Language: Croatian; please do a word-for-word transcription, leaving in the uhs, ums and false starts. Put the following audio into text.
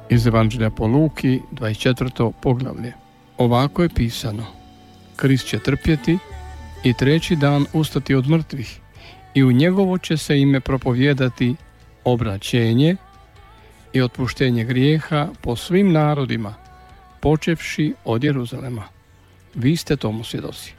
Iz Evanđelja po Luki, dvadeset četvrto poglavlje. Ovako je pisano: Krist će trpjeti i treći dan ustati od mrtvih, i u njegovo će se ime propovijedati obraćenje i otpuštenje grijeha po svim narodima, počevši od Jeruzalema. Vi ste tomu svjedoci.